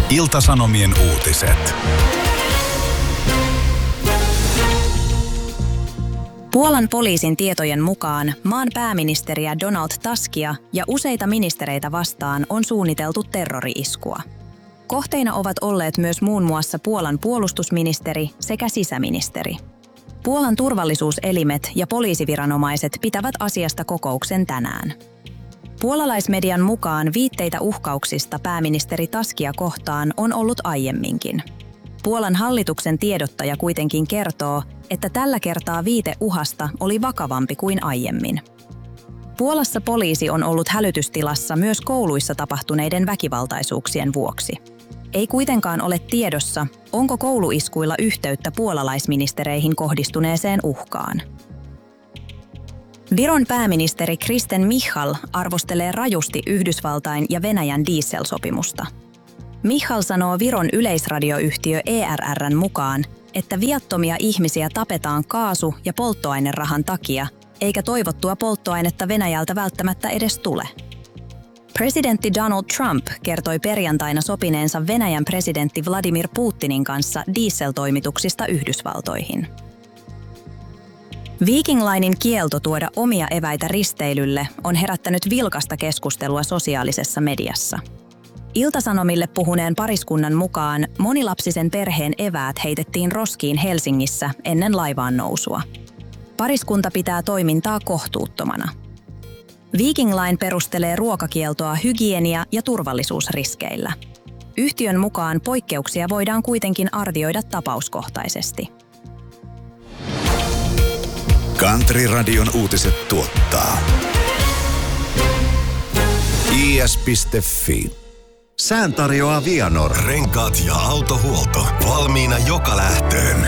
Ilta-Sanomien uutiset. Puolan poliisin tietojen mukaan maan pääministeriä Donald Tuskia ja useita ministereitä vastaan on suunniteltu terrori-iskua. Kohteina ovat olleet myös muun muassa Puolan puolustusministeri sekä sisäministeri. Puolan turvallisuuselimet ja poliisiviranomaiset pitävät asiasta kokouksen tänään. Puolalaismedian mukaan viitteitä uhkauksista pääministeri Tuskia kohtaan on ollut aiemminkin. Puolan hallituksen tiedottaja kuitenkin kertoo, että tällä kertaa viite uhasta oli vakavampi kuin aiemmin. Puolassa poliisi on ollut hälytystilassa myös kouluissa tapahtuneiden väkivaltaisuuksien vuoksi. Ei kuitenkaan ole tiedossa, onko kouluiskuilla yhteyttä puolalaisministereihin kohdistuneeseen uhkaan. Viron pääministeri Kristen Michal arvostelee rajusti Yhdysvaltain ja Venäjän dieselsopimusta. Michal sanoo Viron yleisradioyhtiö ERR:n mukaan, että viattomia ihmisiä tapetaan kaasu- ja polttoainerahan takia, eikä toivottua polttoainetta Venäjältä välttämättä edes tule. Presidentti Donald Trump kertoi perjantaina sopineensa Venäjän presidentti Vladimir Putinin kanssa dieseltoimituksista Yhdysvaltoihin. Viking Linen kielto tuoda omia eväitä risteilylle on herättänyt vilkasta keskustelua sosiaalisessa mediassa. Ilta-Sanomille puhuneen pariskunnan mukaan monilapsisen perheen eväät heitettiin roskiin Helsingissä ennen laivaan nousua. Pariskunta pitää toimintaa kohtuuttomana. Viking Line perustelee ruokakieltoa hygienia- ja turvallisuusriskeillä. Yhtiön mukaan poikkeuksia voidaan kuitenkin arvioida tapauskohtaisesti. Country-radion uutiset tuottaa is.fi. Sään tarjoaa Vianor. Renkaat ja autohuolto. Valmiina joka lähtöön.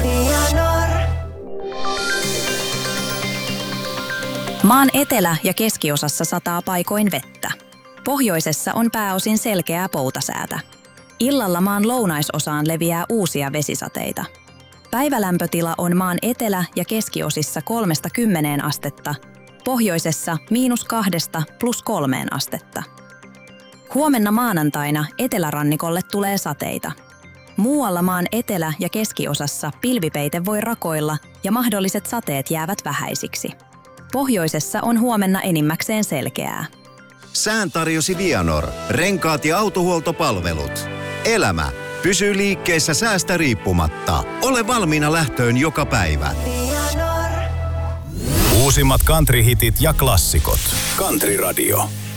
Maan etelä- ja keskiosassa sataa paikoin vettä. Pohjoisessa on pääosin selkeää poutasäätä. Illalla maan lounaisosaan leviää uusia vesisateita. Päivälämpötila on maan etelä- ja keskiosissa 3–10 astetta, pohjoisessa -2 + 3 astetta. Huomenna maanantaina etelärannikolle tulee sateita. Muualla maan etelä- ja keskiosassa pilvipeite voi rakoilla ja mahdolliset sateet jäävät vähäisiksi. Pohjoisessa on huomenna enimmäkseen selkeää. Sään tarjosi Vianor. Renkaat ja autohuoltopalvelut. Elämä pysyy liikkeessä säästä riippumatta. Ole valmiina lähtöön joka päivä. Uusimmat country-hitit ja klassikot. Country Radio.